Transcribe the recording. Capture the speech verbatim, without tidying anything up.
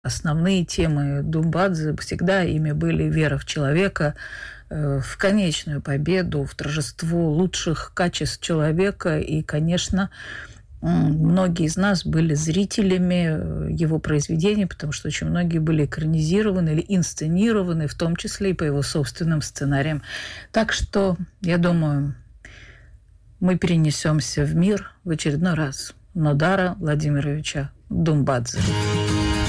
Основные темы Думбадзе всегда ими были вера в человека, в конечную победу, в торжество лучших качеств человека. И, конечно, многие из нас были зрителями его произведений, потому что очень многие были экранизированы или инсценированы, в том числе и по его собственным сценариям. Так что, я думаю, мы перенесемся в мир в очередной раз Нодара Владимировича Думбадзе.